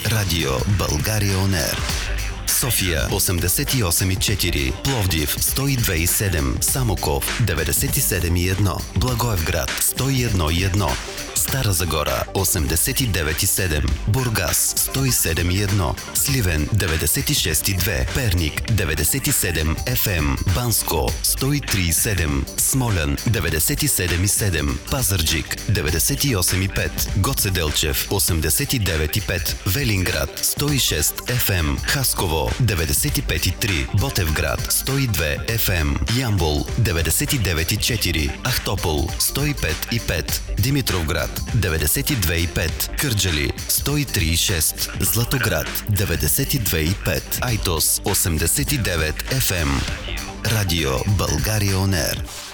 Радио България On Air. София 88,4, Пловдив 102,7, Самоков 97,1, Благоевград 101,1, Стара Загора 89,7, Бургас 107,1, Сливен 96,2, Перник 97 FM, Банско 103,7, Смолян 97,7, Пазарджик 98,5, Гоце Делчев 89,5, Велинград 106 FM, Хасково 95,3, Ботевград 102 FM, Ямбол 99,4, Ахтопол 105,5, Димитровград 92,5, Кърджали 103,6, Златоград 92,5, Айтос 89 FM. Радио България On Air.